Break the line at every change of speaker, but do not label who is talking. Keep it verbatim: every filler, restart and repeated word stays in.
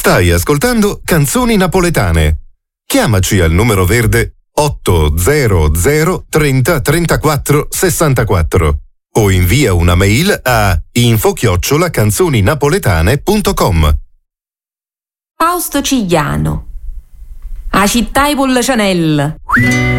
Stai ascoltando Canzoni Napoletane. Chiamaci al numero verde otto zero zero trenta trentaquattro sessantaquattro o invia una mail a info chiocciola canzoninapoletane punto com.
Fausto Cigliano. A città i Pollacianella.